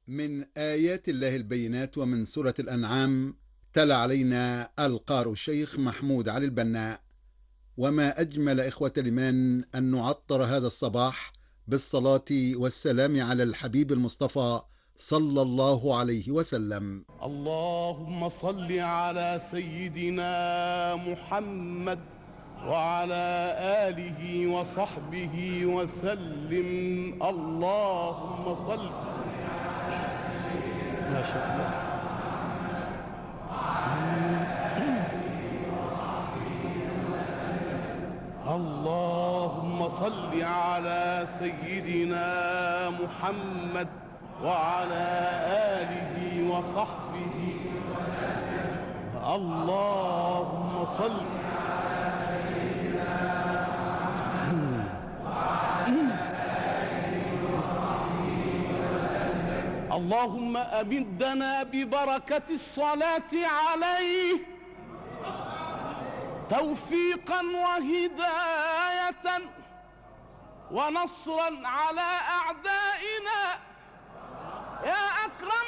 من آيات الله البينات ومن سورة الأنعام تلا علينا القارئ الشيخ محمود علي البناء. وما أجمل إخوة الإيمان أن نعطر هذا الصباح بالصلاة والسلام على الحبيب المصطفى صلى الله عليه وسلم. اللهم صل على سيدنا محمد وعلى آله وصحبه وسلم. اللهم صل. ما شاء الله. اللهم صل على سيدنا محمد وعلى آله وصحبه وسلم. اللهم صل على سيدنا محمد وعلى آله وصحبه وسلم. اللهم أمدنا ببركة الصلاة عليه توفيقا وهداية ونصرا على أعدائنا يا أكرم